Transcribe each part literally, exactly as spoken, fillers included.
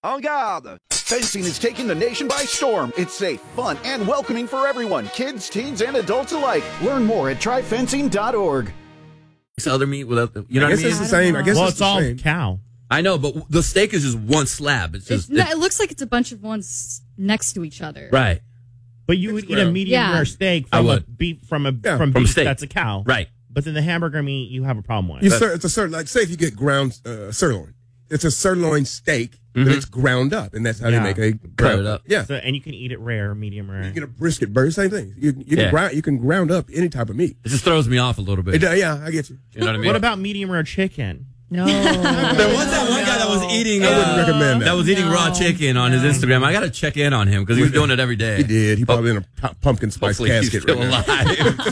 En garde! Fencing is taking the nation by storm. It's safe, fun, and welcoming for everyone, kids, teens, and adults alike. Learn more at try fencing dot org. Other meat without the, you know I what I guess mean? it's the same. I guess well, it's, it's the all same. cow. I know, but the steak is just one slab. It's just It, no, it- it looks like it's a bunch of ones next to each other. right, But you would eat a ground. medium Yeah. rare steak I from a would. beef from a Yeah. from, From beef steak. that's a cow. right. But then the hamburger meat you have a problem with. You ser- it's a certain, like, say if you get ground uh, sirloin, it's a sirloin steak, but it's ground up, and that's how Yeah. they make a Cut ground it up. Yeah, So, and you can eat it rare, medium rare. you get a brisket burger, same thing. You you can Yeah. ground you can ground up any type of meat. It just throws me off a little bit. It, uh, yeah, I get you. You know what I mean? What about medium rare chicken? No. There was that one guy that was eating. I wouldn't uh, recommend that. That was eating No. raw chicken on his Instagram. I got to check in on him because he was doing it every day. He did. He probably in a pu- pumpkin spice Hopefully he's casket still right now.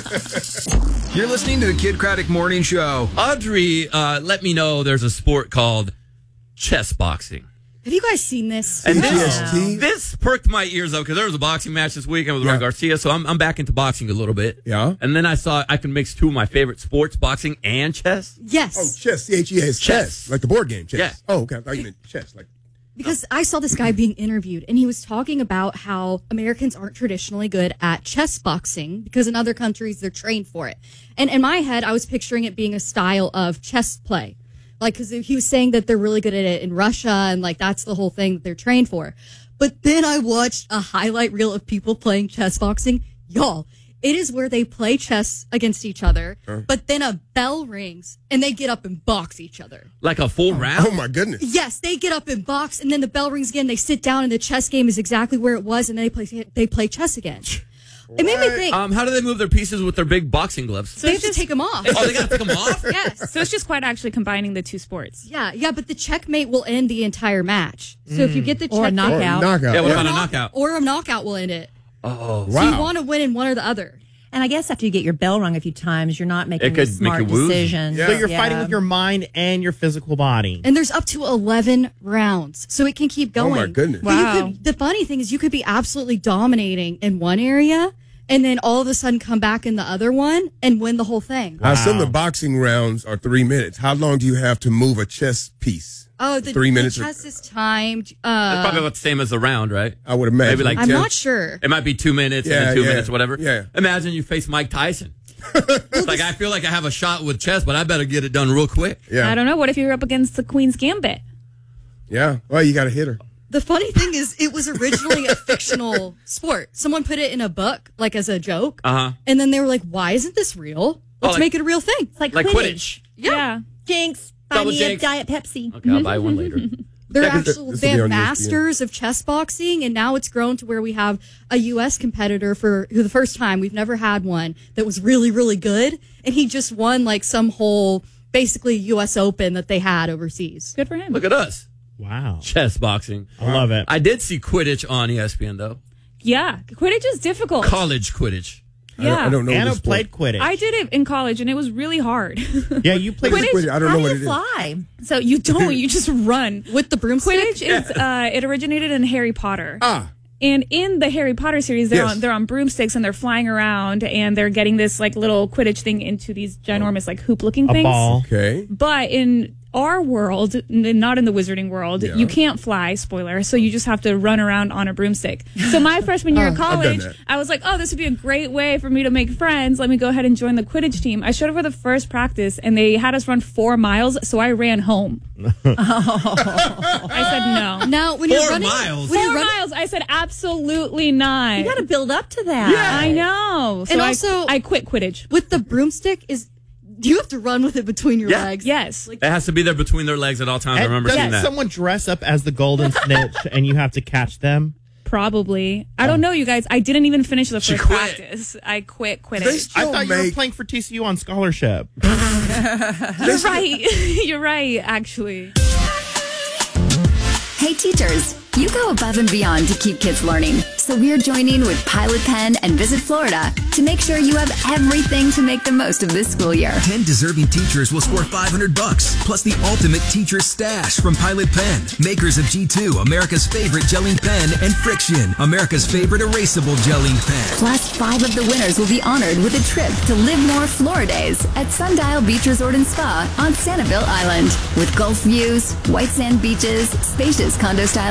alive. You're listening to the Kid Craddock Morning Show. Audrey, uh, let me know there's a sport called chess boxing. Have you guys seen this? And G this, S T? this perked my ears up because there was a boxing match this weekend with Yeah. Ron Garcia, so I'm, I'm back into boxing a little bit. Yeah. And then I saw I can mix two of my favorite sports, boxing and chess. Yes. Oh, chess. C H E S. Chess. Chess. Like the board game chess. Yeah. Oh, okay. I thought you meant chess. Like, Because I saw this guy being interviewed, and he was talking about how Americans aren't traditionally good at chess boxing because in other countries they're trained for it. And in my head, I was picturing it being a style of chess play. Like, because he was saying that they're really good at it in Russia, and like that's the whole thing that they're trained for. But then I watched a highlight reel of people playing chess boxing. Y'all, it is where they play chess against each other, but then a bell rings and they get up and box each other. Like a full round? oh my goodness. Yes, they get up and box, and then the bell rings again. They sit down, and the chess game is exactly where it was, and they play they play chess again. It made me think. Um, how do they move their pieces with their big boxing gloves? they have to take them off. Oh, they got to take them off? Yes. So it's just quite actually combining the two sports. Yeah, yeah, but the checkmate will end the entire match. So if you get the Or a checkmate, knockout. Or knockout. Yeah, what yeah. about a knockout? or a knockout will end it. Oh, So you Wow. want to win in one or the other. And I guess after you get your bell rung a few times, you're not making It could a make smart you woozy. decision. Yeah. So you're Yeah. fighting with your mind and your physical body. And there's up to eleven rounds, so it can keep going. Oh, my goodness. But you Wow. could- the funny thing is, you could be absolutely dominating in one area, and then all of a sudden come back in the other one and win the whole thing. I assume Wow. the boxing rounds are three minutes. How long do you have to move a chess piece? Oh, the, Three the minutes or- chess is timed. That's Uh, probably about the same as the round, right? I would imagine. Maybe like I'm ten. not sure. It might be two minutes and Yeah, then two yeah, minutes, whatever. yeah. Imagine you face Mike Tyson. It's like, I feel like I have a shot with chess, but I better get it done real quick. Yeah. I don't know. What if you're up against the Queen's Gambit? Yeah. Well, you got to hit her. The funny thing is, it was originally a fictional sport. Someone put it in a book, like as a joke, Uh-huh. and then they were like, "Why isn't this real? Let's like- make it a real thing." It's like, Like Quidditch. Quidditch. Yeah. Jinx, buy Double me jinx. a Diet Pepsi. Okay, I'll buy one later. They're Yeah, 'cause actual this will they be have on E S P N. masters of chess boxing, and now it's grown to where we have a U S competitor for who the first time we've never had one that was really, really good, and he just won like some whole basically U S Open that they had overseas. Good for him. Look at us. Wow. Chess boxing. I love it. I did see Quidditch on E S P N, though. Yeah, Quidditch is difficult. College Quidditch. I don't, Yeah. I don't know Anna this sport. played Quidditch. I did it in college, and it was really hard. yeah, you played Quidditch- Quidditch, I don't How know do what you it is. fly? So you don't. You just run. With the broomstick? Quidditch is uh, it originated in Harry Potter. Ah. And in the Harry Potter series, they're Yes. on they're on broomsticks and they're flying around and they're getting this like little Quidditch thing into these ginormous like hoop looking a things. ball. Okay. But in our world, n- not in the wizarding world, Yeah. you can't fly, spoiler, so you just have to run around on a broomstick. So my freshman year of done college, that. I was like, oh, this would be a great way for me to make friends. Let me go ahead and join the Quidditch team. I showed up for the first practice and they had us run four miles, so I ran home. I said no. Now, when Four you're running, miles? when Four you're running, miles. I said absolutely not. You got to build up to that. I know. So And I- also- I quit Quidditch. with the broomstick, is you have to run with it between your Yeah. legs. Yes. It has to be there between their legs at all times. I And remember doesn't seeing that. someone dress up as the golden snitch and you have to catch them? Probably. I don't know, you guys. I didn't even finish the She first quit. practice. I quit They Quidditch. I still thought you were make. playing for T C U on scholarship. You're right. You're right, actually. Hey teachers, you go above and beyond to keep kids learning. So we're joining with Pilot Pen and Visit Florida to make sure you have everything to make the most of this school year. ten deserving teachers will score five hundred bucks, plus the ultimate teacher stash from Pilot Pen, makers of G two, America's favorite gelling pen, and Friction, America's favorite erasable gelling pen. Plus, five of the winners will be honored with a trip to Live More Floridays at Sundial Beach Resort and Spa on Sanibel Island. With Gulf views, white sand beaches, spacious condo-style